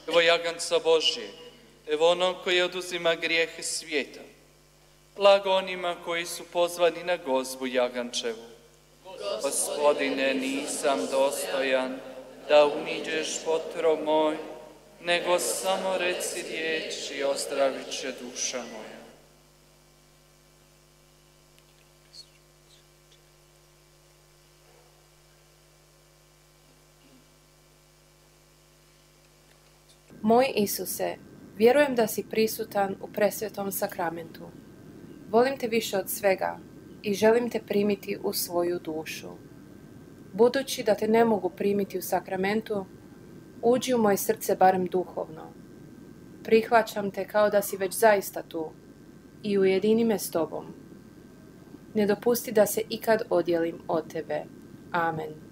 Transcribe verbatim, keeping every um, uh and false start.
Evo jaganca Božje, evo onog koji oduzima grijehe svijeta. Blago onima koji su pozvani na gozbu jagančevu. Gospodine, nisam dostojan da uniđeš potro moj, nego samo reci riječ i ozdravit će duša moja. Moj Isuse, vjerujem da si prisutan u presvetom sakramentu. Volim te više od svega i želim te primiti u svoju dušu. Budući da te ne mogu primiti u sakramentu, uđi u moje srce barem duhovno. Prihvaćam te kao da si već zaista tu i ujedini me s tobom. Ne dopusti da se ikad odjelim od tebe. Amen.